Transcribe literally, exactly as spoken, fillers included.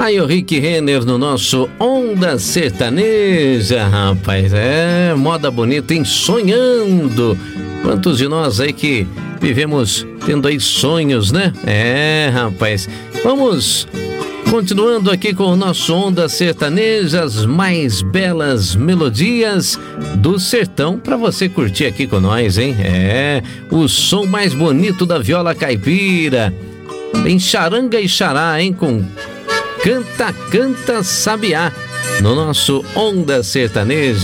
Aí o Rick Renner no nosso Onda Sertaneja, rapaz, é moda bonita, hein? Sonhando. Quantos de nós aí que vivemos tendo aí sonhos, né? É, rapaz. Vamos continuando aqui com o nosso Onda Sertaneja, as mais belas melodias do sertão pra você curtir aqui com nós, hein? É, o som mais bonito da viola caipira. Em charanga e xará, hein? Com Canta, Canta Sabiá, no nosso Onda Sertaneja.